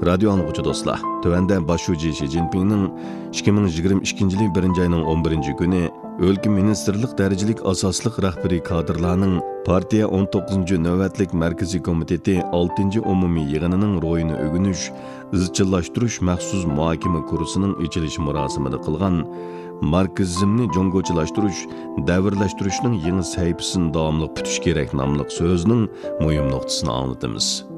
Radio anlıqçı dostlar, tövende başucu Xi Jinping'nin 2022 yılı 1. ayının 11. günü Өлkə Ministerlik Dərəcəlik Asaslık Rəhbəri kadrlarının partiya 19. növbətlik Mərkəzi Komiteti 6. Umumi yığınının royunu ögünüş, izchillashtirish maxsus muhokama kursining ochilish marosimida qilgan marksizmni jongochilashtirish, davrlashtirishning yangi sahifasini davomli tutish kerak nomli so'zning muhim nuqtasini anglatamiz.